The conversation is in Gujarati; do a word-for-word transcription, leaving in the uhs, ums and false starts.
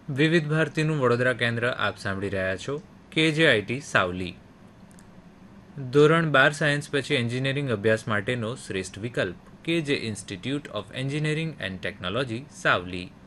વિવિધ ભારતીનું વડોદરા કેન્દ્ર આપ સાંભળી રહ્યા છો કેજેઆઈટી સાવલી. ધોરણ બાર સાયન્સ પછી એન્જિનિયરિંગ અભ્યાસ માટેનો શ્રેષ્ઠ વિકલ્પ કેજે institute of engineering and technology Savli.